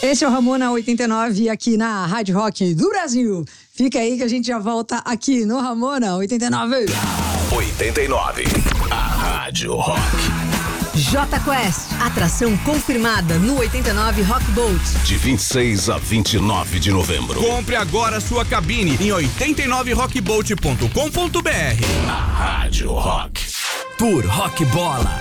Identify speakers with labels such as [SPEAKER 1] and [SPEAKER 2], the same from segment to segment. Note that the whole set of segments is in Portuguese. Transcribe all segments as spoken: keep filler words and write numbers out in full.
[SPEAKER 1] Esse é o Ramona oitenta e nove aqui na Rádio Rock do Brasil. Fica aí que a gente já volta aqui no Ramona oitenta e nove.
[SPEAKER 2] oitenta e nove, a Rádio Rock.
[SPEAKER 3] J Quest, atração confirmada no oitenta e nove Rock Boat.
[SPEAKER 2] De vinte e seis a vinte e nove de novembro.
[SPEAKER 4] Compre agora sua cabine em oitenta e nove rock boat ponto com ponto b r.
[SPEAKER 2] A Rádio Rock.
[SPEAKER 5] Tour Rock Bola.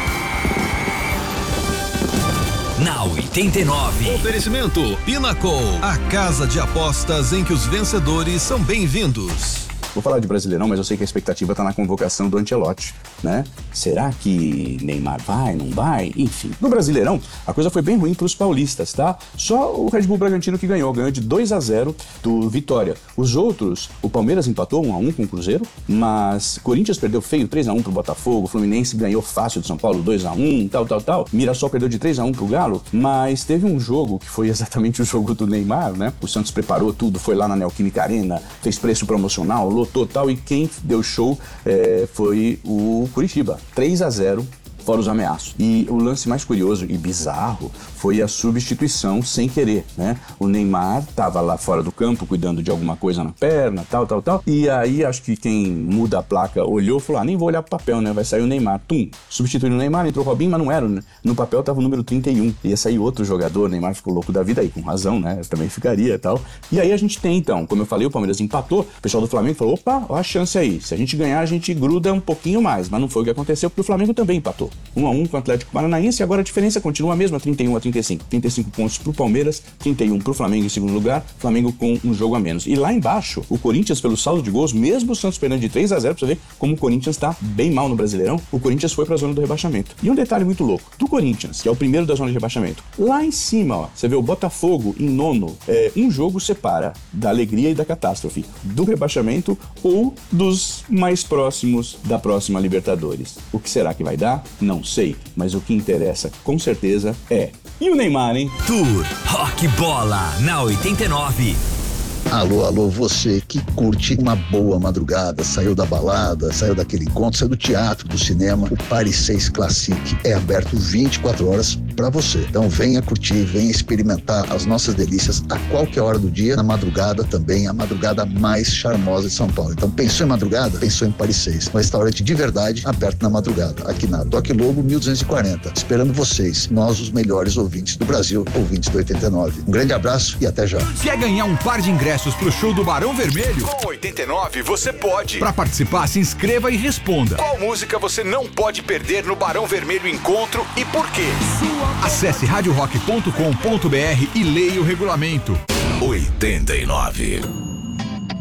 [SPEAKER 5] Na oitenta e nove.
[SPEAKER 6] Oferecimento Pinnacle, a casa de apostas em que os vencedores são bem-vindos.
[SPEAKER 7] Vou falar de Brasileirão, mas eu sei que a expectativa tá na convocação do Ancelotti, né? Será que Neymar vai, não vai? Enfim, no Brasileirão, a coisa foi bem ruim pros paulistas, tá? Só o Red Bull Bragantino que ganhou, ganhou de dois a zero do Vitória. Os outros, o Palmeiras empatou um a um com o Cruzeiro, mas Corinthians perdeu feio três a um pro Botafogo, Fluminense ganhou fácil do São Paulo dois a um, tal, tal, tal. Mirassol perdeu de três a um pro Galo, mas teve um jogo que foi exatamente o jogo do Neymar, né? O Santos preparou tudo, foi lá na Neoquímica Arena, fez preço promocional, total, e quem deu show é, foi o Curitiba, três a zero, fora os ameaços. E o lance mais curioso e bizarro foi a substituição sem querer, né? O Neymar tava lá fora do campo cuidando de alguma coisa na perna, tal, tal, tal, e aí acho que quem muda a placa olhou e falou, ah, nem vou olhar pro papel, né? Vai sair o Neymar, tum, substituindo o Neymar, entrou o Robinho, mas não era, né? No papel tava o número trinta e um, ia sair outro jogador, o Neymar ficou louco da vida aí, com razão, né? Eu também ficaria e tal. E aí a gente tem então, como eu falei, o Palmeiras empatou, o pessoal do Flamengo falou, opa, ó a chance aí, se a gente ganhar a gente gruda um pouquinho mais, mas não foi o que aconteceu, porque o Flamengo também empatou. um a um com o Atlético Paranaense, e agora a diferença continua a mesma, trinta e um a trinta e cinco. trinta e cinco pontos pro Palmeiras, trinta e um pro Flamengo em segundo lugar, Flamengo com um jogo a menos. E lá embaixo, o Corinthians, pelo saldo de gols, mesmo o Santos perdendo de três a zero, pra você ver como o Corinthians tá bem mal no Brasileirão, o Corinthians foi pra zona do rebaixamento. E um detalhe muito louco, do Corinthians, que é o primeiro da zona de rebaixamento, lá em cima, ó, você vê o Botafogo em nono, é, um jogo separa da alegria e da catástrofe, do rebaixamento ou dos mais próximos da próxima Libertadores. O que será que vai dar? Não sei, mas o que interessa, com certeza, é... E o Neymar, hein?
[SPEAKER 5] Tour Rock Bola, na oitenta e nove.
[SPEAKER 8] Alô, alô, você que curte uma boa madrugada, saiu da balada, saiu daquele encontro, saiu do teatro, do cinema, o Paris seis Classic é aberto vinte e quatro horas para você. Então venha curtir, venha experimentar as nossas delícias a qualquer hora do dia, na madrugada também, a madrugada mais charmosa de São Paulo. Então pensou em madrugada? Pensou em Paris seis, um restaurante de verdade aberto na madrugada, aqui na Toque Lobo mil duzentos e quarenta, esperando vocês, nós os melhores ouvintes do Brasil, ouvintes do oitenta e nove. Um grande abraço e até já.
[SPEAKER 4] Quer ganhar um par de ingressos pro show do Barão Vermelho?
[SPEAKER 2] Com oitenta e nove você pode.
[SPEAKER 4] Para participar, se inscreva e responda.
[SPEAKER 2] Qual música você não pode perder no Barão Vermelho Encontro e por quê?
[SPEAKER 4] Acesse rádio rock ponto com ponto b r e leia o regulamento.
[SPEAKER 2] oitenta e nove.